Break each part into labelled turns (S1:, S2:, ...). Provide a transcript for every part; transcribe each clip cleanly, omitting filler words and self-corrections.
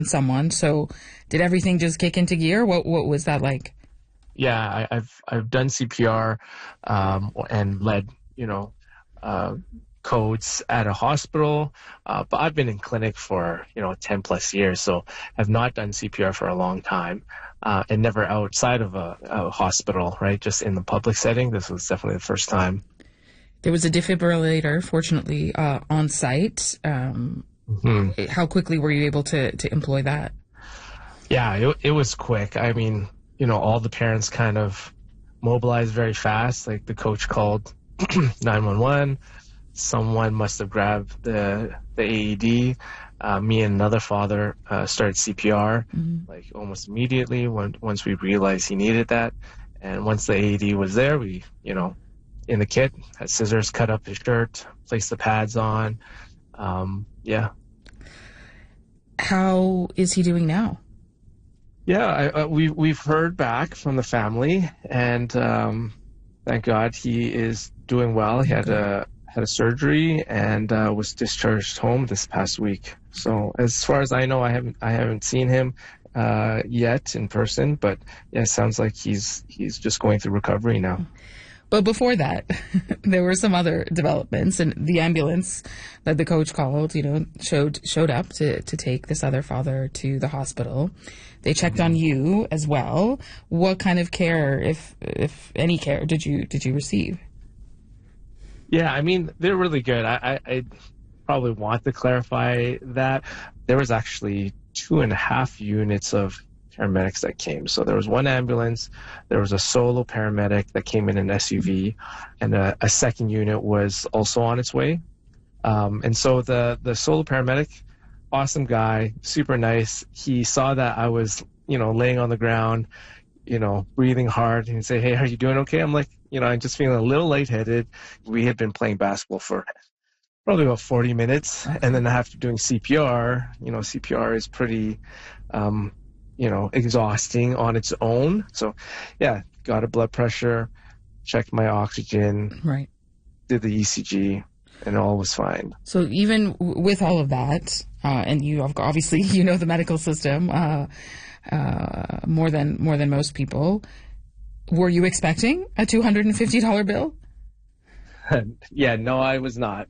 S1: someone. So did everything just kick into gear? What was that like?
S2: Yeah, I've done CPR, and led, uh, codes at a hospital, but I've been in clinic for 10 plus years, so I've not done CPR for a long time, and never outside of a hospital, right? Just in the public setting. This was definitely the first time.
S1: There was a defibrillator, fortunately, on site.
S2: Mhm.
S1: How quickly were you able to employ that?
S2: Yeah, it was quick. I mean, all the parents kind of mobilized very fast. Like the coach called 911. Someone must have grabbed the AED. Me and another father started CPR
S1: Mhm.
S2: like almost immediately once we realized he needed that. And once the AED was there, we, in the kit, had scissors, cut up his shirt, placed the pads on. Yeah.
S1: How is he doing now?
S2: Yeah, we've heard back from the family, and thank God he is doing well. He
S1: Okay.
S2: had a surgery and was discharged home this past week. So as far as I know, I haven't seen him yet in person, but yeah, it sounds like he's just going through recovery now.
S1: But before that, there were some other developments, and the ambulance that the coach called, showed up to take this other father to the hospital. They checked on you as well. What kind of care, if any care, did you receive?
S2: Yeah, I mean, they're really good. I probably want to clarify that there was actually 2.5 units of paramedics that came. So there was one ambulance, there was a solo paramedic that came in an SUV, and a second unit was also on its way. And so the solo paramedic, awesome guy, super nice. He saw that I was, laying on the ground, breathing hard, and he'd say, "Hey, are you doing okay?" I'm like, I'm just feeling a little lightheaded. We had been playing basketball for probably about 40 minutes. And then after doing CPR, CPR is pretty, um, exhausting on its own. So yeah, got a blood pressure, checked my oxygen,
S1: Right.
S2: did the ECG, and all was fine.
S1: So even with all of that, and you obviously you know the medical system more than most people, were you expecting a $250 bill?
S2: Yeah, no, I was not.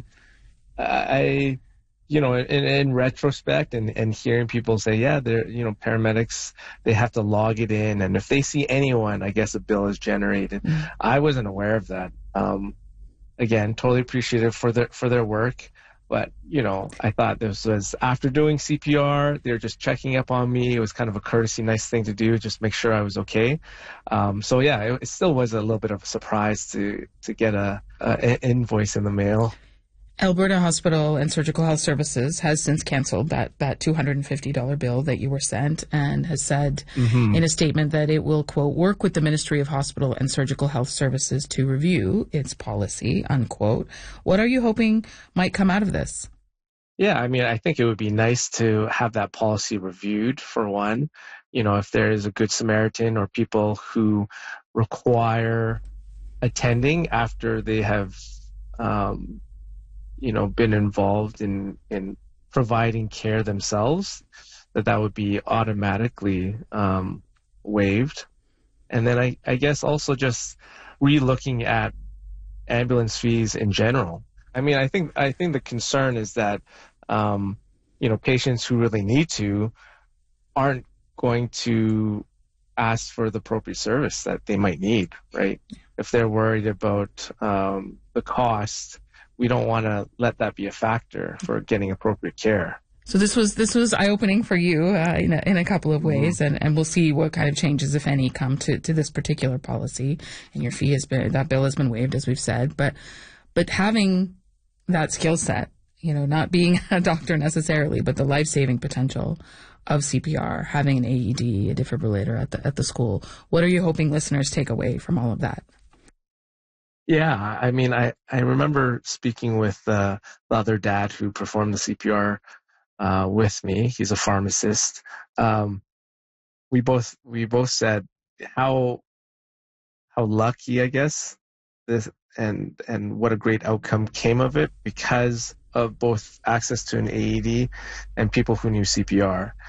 S2: I, in retrospect and hearing people say, yeah, they're, paramedics, they have to log it in. And if they see anyone, I guess a bill is generated.
S1: Mm.
S2: I wasn't aware of that. Again, totally appreciative for their work. But, I thought this was after doing CPR, they were just checking up on me. It was kind of a courtesy, nice thing to do, just make sure I was okay. So yeah, it still was a little bit of a surprise to get an invoice in the mail.
S1: Alberta Hospital and Surgical Health Services has since canceled that $250 bill that you were sent, and has said
S2: Hmm.
S1: in a statement that it will, quote, work with the Ministry of Hospital and Surgical Health Services to review its policy, unquote. What are you hoping might come out of this?
S2: Yeah, I mean, I think it would be nice to have that policy reviewed for one. If there is a good Samaritan or people who require attending after they have, um, been involved in providing care themselves, that would be automatically waived. And then I guess also just re-looking at ambulance fees in general. I mean, I think the concern is that patients who really need to aren't going to ask for the appropriate service that they might need, right? If they're worried about the cost, we don't want to let that be a factor for getting appropriate care.
S1: So this was eye opening for you in a couple of
S2: Mhm.
S1: ways, and we'll see what kind of changes, if any, come to this particular policy. And your fee has been that bill has been waived, as we've said, but having that skill set, not being a doctor necessarily, but the life saving potential of CPR, having an AED, a defibrillator at the school. What are you hoping listeners take away from all of that?
S2: Yeah, I mean, I remember speaking with the other dad who performed the CPR with me. He's a pharmacist. Um, we both said how how lucky, I guess, this and what a great outcome came of it because of both access to an AED and people who knew CPR.